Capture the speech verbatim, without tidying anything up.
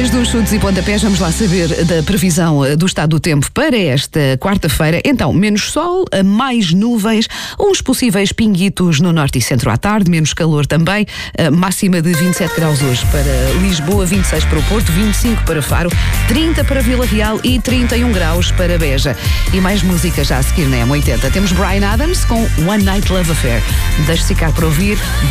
Depois dos chutes e pontapés, vamos lá saber da previsão do estado do tempo para esta quarta-feira. Então, menos sol, mais nuvens, uns possíveis pinguitos no norte e centro à tarde, menos calor também, máxima de vinte e sete graus hoje para Lisboa, vinte e seis para o Porto, vinte e cinco para Faro, trinta para Vila Real e trinta e um graus para Beja. E mais música já a seguir na M oitenta. Temos Bryan Adams com One Night Love Affair. Deixe-se ficar para ouvir